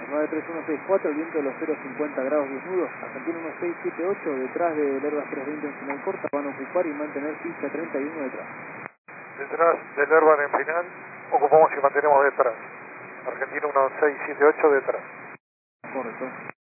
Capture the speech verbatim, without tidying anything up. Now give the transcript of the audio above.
nueve tres uno seis cuatro, el viento de los cero cincuenta grados diez nudos, Argentina uno seis siete ocho, detrás de Airbus trescientos veinte en final corta, van a ocupar y mantener pista treinta y uno detrás. Detrás del Airbus en final, ocupamos y mantenemos detrás. Argentina uno seis siete ocho detrás. Correcto.